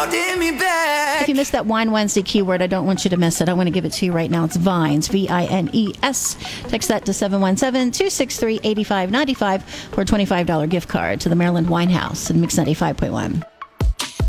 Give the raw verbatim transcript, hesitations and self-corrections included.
holding me back. If you missed that Wine Wednesday keyword, I don't want you to miss it. I want to give it to you right now. It's Vines, V I N E S. Text that to seven one seven, two six three, eight five nine five for a twenty-five dollars gift card to the Maryland Wine House in Mix ninety-five point one.